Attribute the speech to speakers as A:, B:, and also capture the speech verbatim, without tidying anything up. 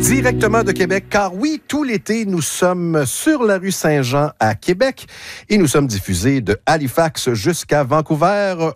A: Directement de Québec, car oui, tout l'été, nous sommes sur la rue Saint-Jean à Québec et nous sommes diffusés de Halifax jusqu'à Vancouver